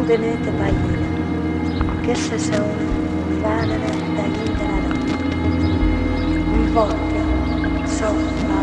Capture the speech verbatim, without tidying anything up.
tenete paina, che se sono vanane da intera notte. Un voglio sopra